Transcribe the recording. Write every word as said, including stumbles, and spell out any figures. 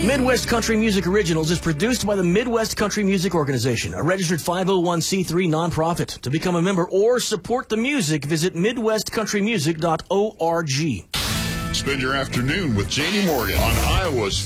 Midwest Country Music Originals is produced by the Midwest Country Music Organization, a registered five oh one c three nonprofit. To become a member or support the music, visit midwest country music dot org. Spend your afternoon with Janie Morgan on Iowa's